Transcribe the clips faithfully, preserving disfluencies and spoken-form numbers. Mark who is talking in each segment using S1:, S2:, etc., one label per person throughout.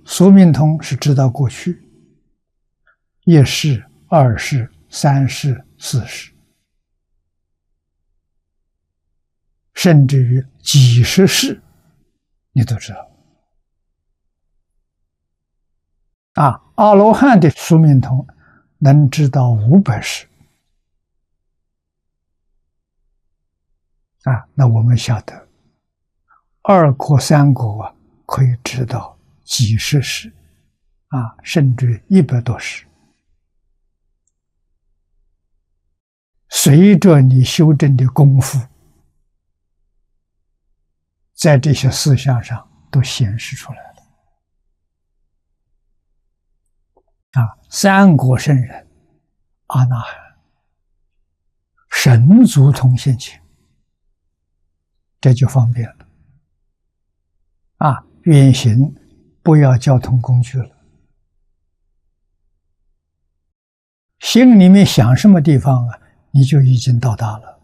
S1: 宿命通是知道过去一世、二世、三世、四世，甚至于几十世，你都知道。啊，阿罗汉的宿命通能知道五百世。啊，那我们晓得，二果、三果啊，可以知道几十世，啊，甚至一百多世。随着你修正的功夫，在这些事项上都显示出来了。啊，三果圣人、阿那含、神足通现前，这就方便了。啊，远行不要交通工具了，心里面想什么地方啊，你就已经到达了。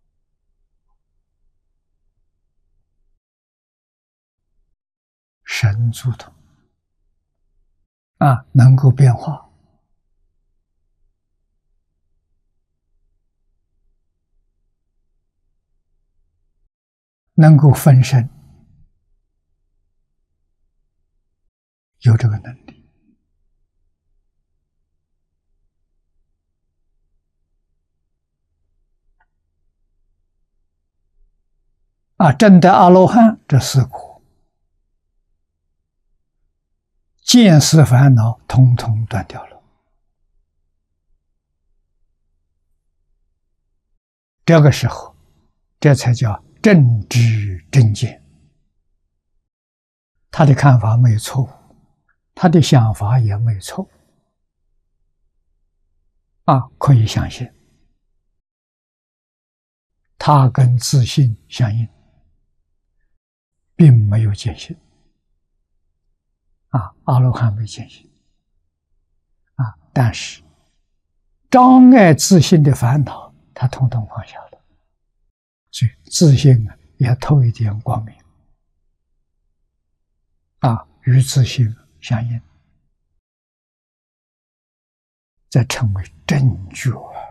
S1: 神足通啊，能够变化，能够分身，有这个能力。啊，证得阿罗汉这四果，见思烦恼统统断掉了。这个时候，这才叫正知正见。他的看法没有错误，他的想法也没有错误，啊，可以相信。他跟自信相应，并没有见性。啊，阿罗汉没见性。啊，但是障碍自信的烦恼，他统统放下了，所以自信啊也透一点光明。啊，与自信相应，再称为正觉。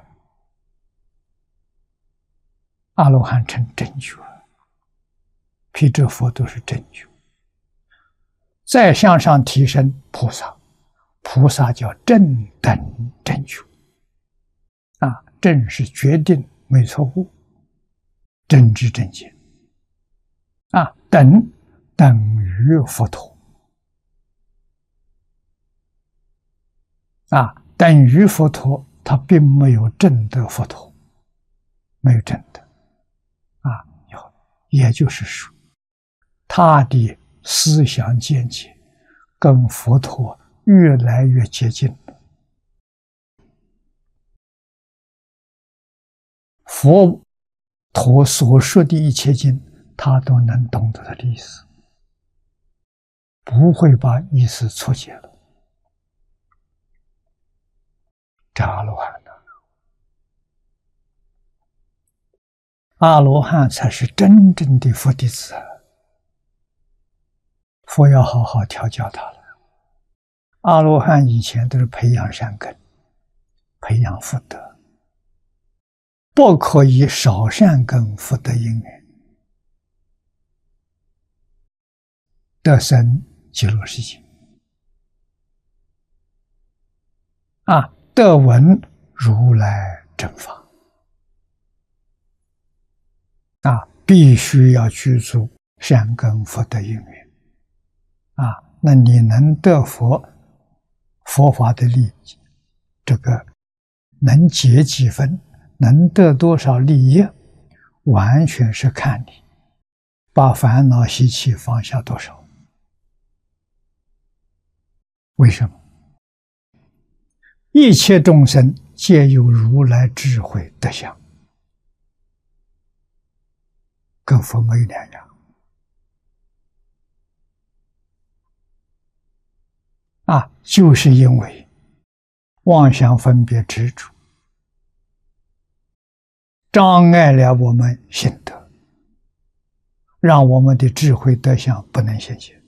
S1: 阿罗汉称正觉，辟支佛都是正觉。再向上提升菩萨，菩萨叫正等正觉。啊，正是决定没错误，正知正见。啊，等等于佛陀。啊，等于佛陀，他并没有证得佛陀，没有证得。啊，也就是说，他的思想见解跟佛陀越来越接近了。佛陀所说的一切经，他都能懂得他的意思，不会把意思错解了。这阿罗汉呢？阿罗汉才是真正的佛弟子，佛要好好调教他了。阿罗汉以前都是培养善根，培养福德，不可以少善根福德因缘，得生极乐世界。啊，得闻如来正法。啊，必须要具足善根福德因缘。啊，那你能得佛佛法的利益，这个能结几分，能得多少利益，完全是看你把烦恼习气放下多少。为什么？一切众生皆有如来智慧德相，跟佛没有两样。啊，就是因为妄想分别执着，障碍了我们心得，让我们的智慧德相不能显现。